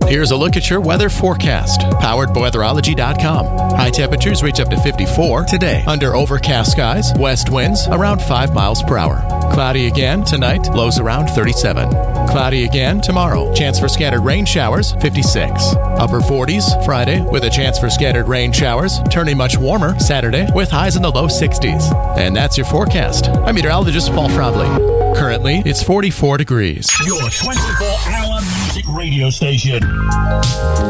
Here's a look at your weather forecast, powered by weatherology.com. High temperatures reach up to 54 today, under overcast skies, west winds around 5 miles per hour. Cloudy again tonight, lows around 37. Cloudy again tomorrow, chance for scattered rain showers, 56. Upper 40s Friday, with a chance for scattered rain showers, turning much warmer Saturday, with highs in the low 60s. And that's your forecast. I'm meteorologist Paul Frobley. Currently, it's 44 degrees. Your 24-hour music radio station.